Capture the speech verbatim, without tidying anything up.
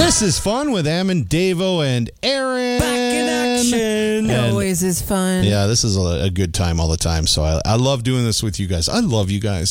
This is fun with Em and Davo and Aaron. Back in action. And, Always is fun. yeah, this is a, a good time all the time. So I, I love doing this with you guys. I love you guys.